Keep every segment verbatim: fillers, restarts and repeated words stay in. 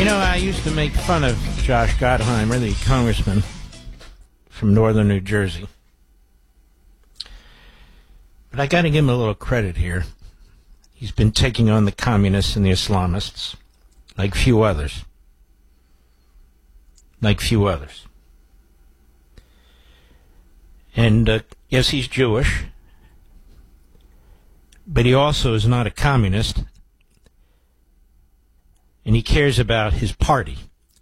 You know, I used to make fun of Josh Gottheimer, the congressman from northern New Jersey. But I got to give him a little credit here. He's been taking on the communists and the Islamists like few others. Like few others. And, uh, yes, he's Jewish. But he also is not a communist. And he cares about his party.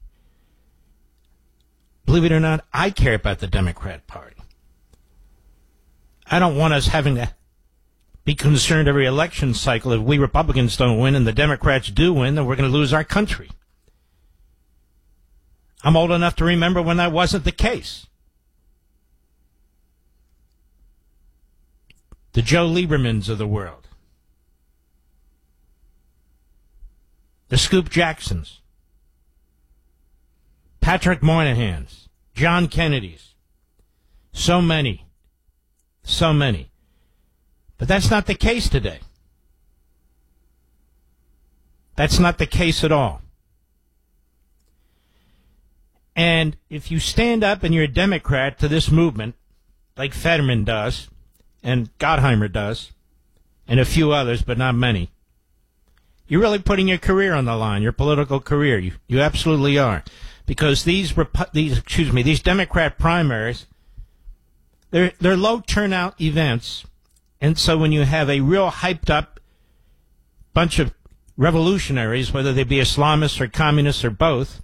Believe it or not, I care about the Democrat Party. I don't want us having to be concerned every election cycle if we Republicans don't win and the Democrats do win, then we're going to lose our country. I'm old enough to remember when that wasn't the case. The Joe Liebermans of the world. The Scoop Jacksons, Patrick Moynahans, John Kennedys, so many, so many. But that's not the case today. That's not the case at all. And if you stand up and you're a Democrat to this movement, like Fetterman does, and Gottheimer does, and a few others, but not many, you're really putting your career on the line, your political career. You you absolutely are, because these these excuse me these Democrat primaries, they're they're low turnout events, and so when you have a real hyped up bunch of revolutionaries, whether they be Islamists or communists or both,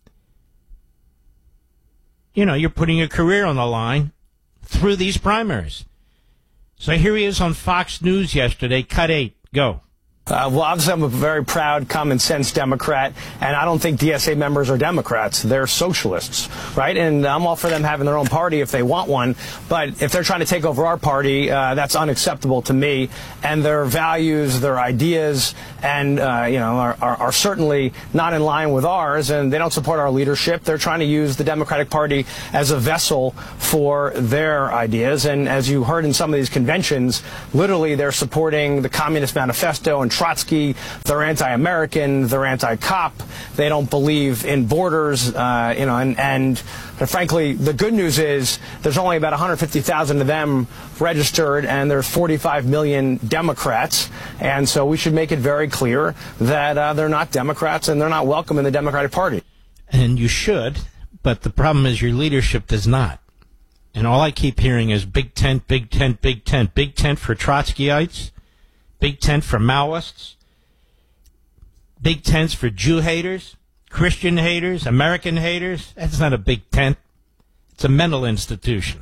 you know, you're putting your career on the line through these primaries. So here he is on Fox News yesterday. Cut eight. Go. Uh, well, obviously, I'm a very proud, common-sense Democrat, and I don't think D S A members are Democrats. They're socialists, right? And I'm all for them having their own party if they want one, but if they're trying to take over our party, uh, that's unacceptable to me. And their values, their ideas, and, uh, you know, are, are, are certainly not in line with ours, and they don't support our leadership. They're trying to use the Democratic Party as a vessel for their ideas, and as you heard in some of these conventions, literally they're supporting the Communist Manifesto and Trotsky. They're anti-American. They're anti-cop. They don't believe in borders. Uh, you know, and, and frankly, the good news is there's only about one hundred fifty thousand of them registered, and there's forty-five million Democrats. And so we should make it very clear that uh, they're not Democrats and they're not welcome in the Democratic Party. And you should, but the problem is your leadership does not. And all I keep hearing is big tent, big tent, big tent, big tent for Trotskyites. Big tent for Maoists, big tents for Jew haters, Christian haters, American haters. That's not a big tent. It's a mental institution.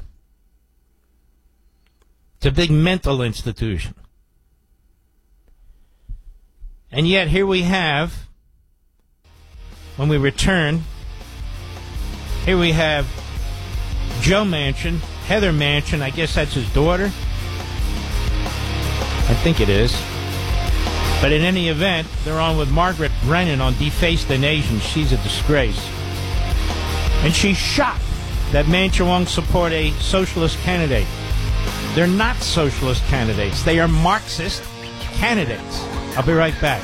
It's a big mental institution. And yet here we have, when we return, here we have Joe Manchin, Heather Manchin, I guess that's his daughter. I think it is. But in any event, they're on with Margaret Brennan on Deface the Nation. She's a disgrace. And she's shocked that Manchin won't support a socialist candidate. They're not socialist candidates. They are Marxist candidates. I'll be right back.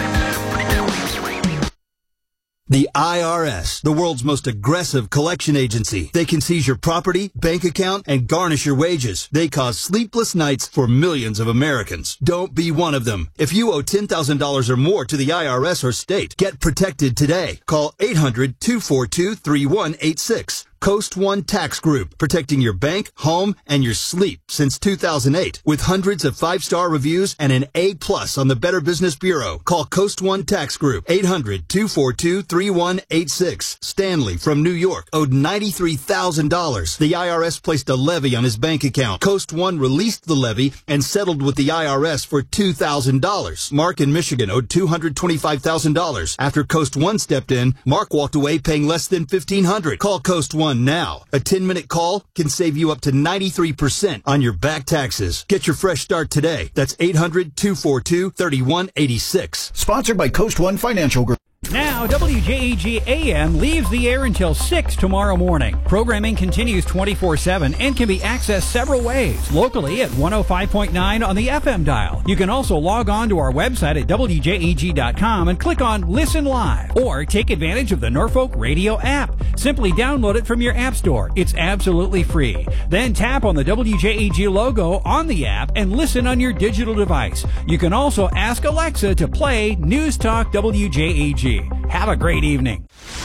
The I R S, the world's most aggressive collection agency. They can seize your property, bank account, and garnish your wages. They cause sleepless nights for millions of Americans. Don't be one of them. If you owe ten thousand dollars or more to the I R S or state, get protected today. Call eight hundred, two four two, three one eight six. Coast One Tax Group, protecting your bank, home, and your sleep since two thousand eight. With hundreds of five-star reviews and an A plus on the Better Business Bureau. Call Coast One Tax Group, eight hundred, two four two, three one eight six. Stanley from New York owed ninety-three thousand dollars. The I R S placed a levy on his bank account. Coast One released the levy and settled with the I R S for two thousand dollars. Mark in Michigan owed two hundred twenty-five thousand dollars. After Coast One stepped in, Mark walked away paying less than fifteen hundred dollars. Call Coast One now. A ten-minute call can save you up to ninety-three percent on your back taxes. Get your fresh start today. That's eight hundred, two four two, three one eight six. Sponsored by Coast One Financial Group. Now, W J E G A M leaves the air until six tomorrow morning. Programming continues twenty-four seven and can be accessed several ways. Locally at one oh five point nine on the F M dial. You can also log on to our website at W J E G dot com and click on Listen Live. Or take advantage of the Norfolk Radio app. Simply download it from your app store. It's absolutely free. Then tap on the W J E G logo on the app and listen on your digital device. You can also ask Alexa to play News Talk W J E G. Have a great evening.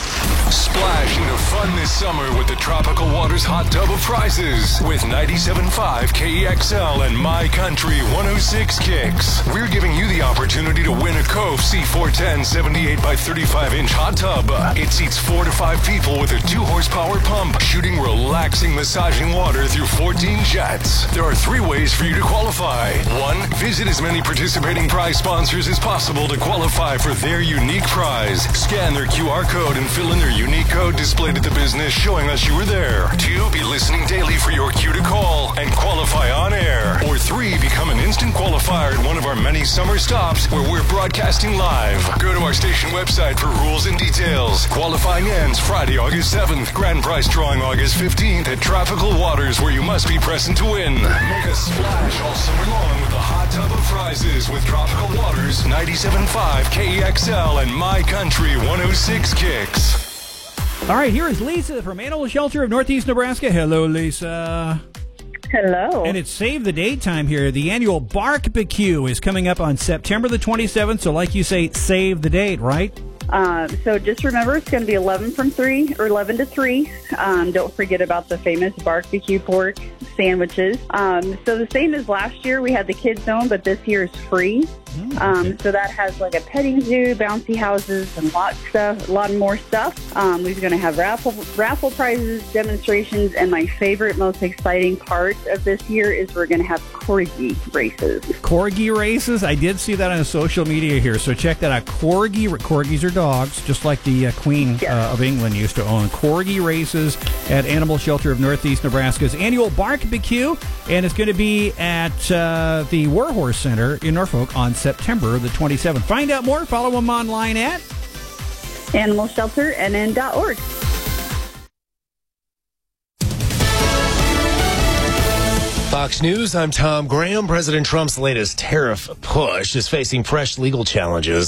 Splash into fun this summer with the Tropical Waters Hot Tub of Prizes with ninety-seven point five K E X L and My Country one oh six Kicks. We're giving you the opportunity to win a Cove C four ten seventy-eight by thirty-five inch hot tub. It seats four to five people with a two horsepower pump, shooting relaxing, massaging water through fourteen jets. There are three ways for you to qualify. One, visit as many participating prize sponsors as possible to qualify for their unique prize. Scan their Q R code and fill in their unique code displayed at the business showing us you were there. Two, be listening daily for your cue to call and qualify on air. Or three, become an instant qualifier at one of our many summer stops where we're broadcasting live. Go to our station website for rules and details. Qualifying ends Friday, August seventh. Grand prize drawing August fifteenth at Tropical Waters, where you must be present to win. Make a splash all summer long with the hot tub of prizes with Tropical Waters, ninety-seven point five K E X L and My Country one oh six Kicks. All right, here is Lisa from Animal Shelter of Northeast Nebraska. Hello, Lisa. Hello. And it's Save the Date time here. The annual Bark-B-Q is coming up on September the twenty-seventh. So like you say, save the date, right? Um, so just remember, it's going to be eleven from three or eleven to three. Um, don't forget about the famous Bark-B-Q pork sandwiches. Um, so the same as last year, we had the kids zone, but this year is free. Um, so that has like a petting zoo, bouncy houses, and lots of stuff, a lot more stuff. Um, we're going to have raffle raffle prizes, demonstrations, and my favorite, most exciting part of this year is we're going to have corgi races. Corgi races? I did see that on social media here, so check that out. Corgi, corgis are dogs, just like the uh, Queen Yes. uh, of England used to own. Corgi races at Animal Shelter of Northeast Nebraska's annual Bark-B-Q, and it's going to be at uh, the Warhorse Center in Norfolk on September the twenty-seventh. Find out more. Follow them online at animal shelter n n dot org. Fox News, I'm Tom Graham. President Trump's latest tariff push is facing fresh legal challenges.